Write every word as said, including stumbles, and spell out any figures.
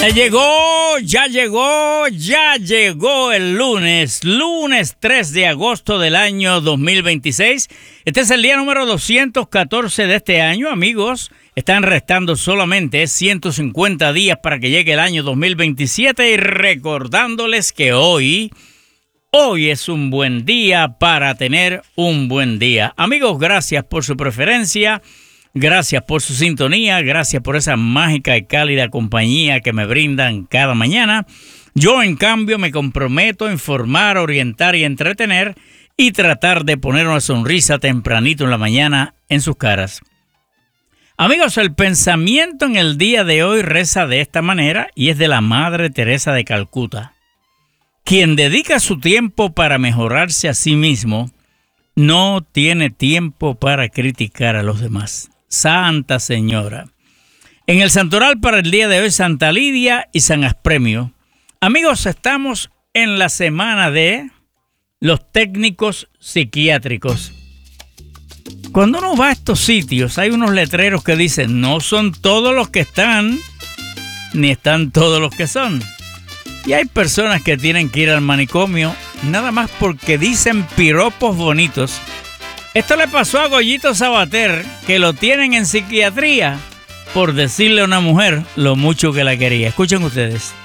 Ya llegó, ya llegó, ya llegó el lunes, lunes tres de agosto del año dos mil veintiséis. Este es el día número doscientos catorce de este año, amigos. Están restando solamente ciento cincuenta días para que llegue el año dos mil veintisiete y recordándoles que hoy, hoy es un buen día para tener un buen día. Amigos, gracias por su preferencia. Gracias por su sintonía, gracias por esa mágica y cálida compañía que me brindan cada mañana. Yo, en cambio, me comprometo a informar, orientar y entretener y tratar de poner una sonrisa tempranito en la mañana en sus caras. Amigos, el pensamiento en el día de hoy reza de esta manera y es de la Madre Teresa de Calcuta. Quien dedica su tiempo para mejorarse a sí mismo, no tiene tiempo para criticar a los demás. Santa Señora. En el santoral para el día de hoy, Santa Lidia y San Aspremio. Amigos, estamos en la semana de los técnicos psiquiátricos. Cuando uno va a estos sitios, hay unos letreros que dicen, no son todos los que están, ni están todos los que son. Y hay personas que tienen que ir al manicomio, nada más porque dicen piropos bonitos. Esto le pasó a Goyito Sabater, que lo tienen en psiquiatría por decirle a una mujer lo mucho que la quería. Escuchen ustedes.